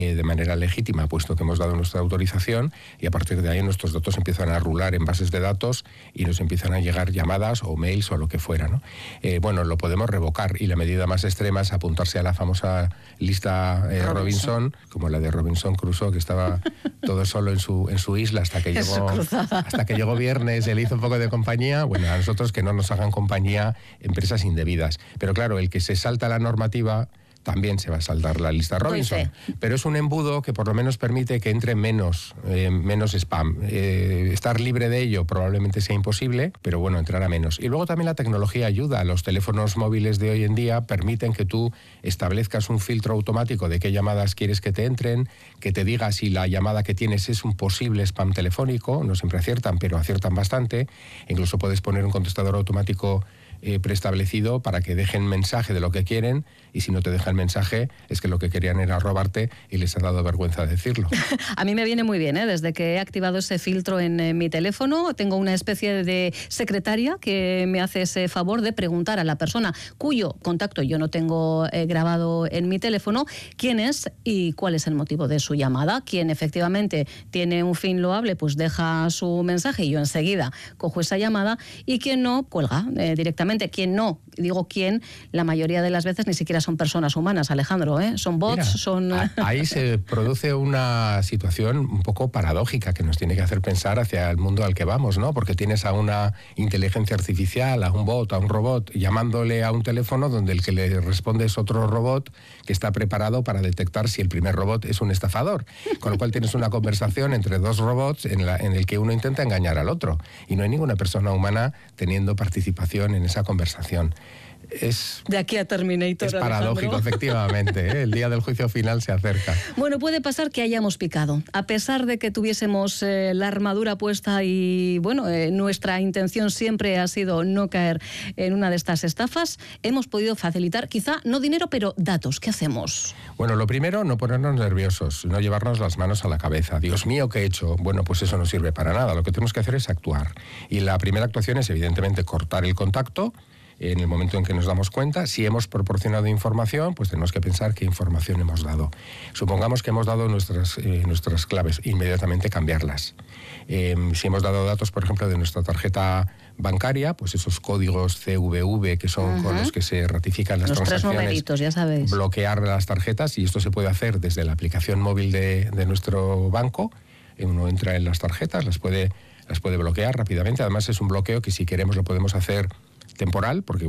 de manera legítima, puesto que hemos dado nuestra autorización, y a partir de ahí nuestros datos empiezan a rular en bases de datos y nos empiezan a llegar llamadas o mails o lo que fuera, ¿no? Bueno, lo podemos revocar, y la medida más extrema es apuntarse a la famosa lista Robinson, como la de Robinson Crusoe, que estaba todo solo en su isla hasta que llegó viernes, él hizo un poco de compañía. Bueno, a nosotros que no nos hagan compañía empresas indebidas. Pero claro, el que se salta la normativa también se va a saltar la lista Robinson. Pero es un embudo que por lo menos permite que entre menos spam. Estar libre de ello probablemente sea imposible, pero bueno, entrará menos. Y luego también la tecnología ayuda. Los teléfonos móviles de hoy en día permiten que tú establezcas un filtro automático de qué llamadas quieres que te entren, que te diga si la llamada que tienes es un posible spam telefónico. No siempre aciertan, pero aciertan bastante. Incluso puedes poner un contestador automático preestablecido para que dejen mensaje de lo que quieren, y si no te dejan mensaje es que lo que querían era robarte y les ha dado vergüenza decirlo. A mí me viene muy bien, desde que he activado ese filtro en mi teléfono, tengo una especie de secretaria que me hace ese favor de preguntar a la persona cuyo contacto yo no tengo grabado en mi teléfono quién es y cuál es el motivo de su llamada. Quien efectivamente tiene un fin loable, pues deja su mensaje y yo enseguida cojo esa llamada, y quien no, cuelga directamente. Quien no, digo quién, la mayoría de las veces ni siquiera son personas humanas, Alejandro, son bots. Mira, ahí se produce una situación un poco paradójica que nos tiene que hacer pensar hacia el mundo al que vamos, ¿no? Porque tienes a una inteligencia artificial, a un bot, a un robot, llamándole a un teléfono donde el que le responde es otro robot que está preparado para detectar si el primer robot es un estafador. Con lo cual tienes una conversación entre dos robots en el que uno intenta engañar al otro, y no hay ninguna persona humana teniendo participación en esa conversación. De aquí a Terminator. Es paradójico, Alejandro. Efectivamente, el día del juicio final se acerca. Bueno, puede pasar que hayamos picado. A pesar de que tuviésemos la armadura puesta y, bueno, nuestra intención siempre ha sido no caer en una de estas estafas, hemos podido facilitar, quizá no dinero, pero datos. ¿Qué hacemos? Bueno, lo primero, no ponernos nerviosos, no llevarnos las manos a la cabeza. Dios mío, ¿qué he hecho? Bueno, pues eso no sirve para nada. Lo que tenemos que hacer es actuar. Y la primera actuación es, evidentemente, cortar el contacto en el momento en que nos damos cuenta. Si hemos proporcionado información, pues tenemos que pensar qué información hemos dado. Supongamos que hemos dado nuestras claves, inmediatamente cambiarlas. Si hemos dado datos, por ejemplo, de nuestra tarjeta bancaria, pues esos códigos CVV que son con los que se ratifican las transacciones. Los 3 numeritos, ya sabéis. Bloquear las tarjetas, y esto se puede hacer desde la aplicación móvil de nuestro banco. Uno entra en las tarjetas, las puede bloquear rápidamente. Además, es un bloqueo que, si queremos, lo podemos hacer temporal, porque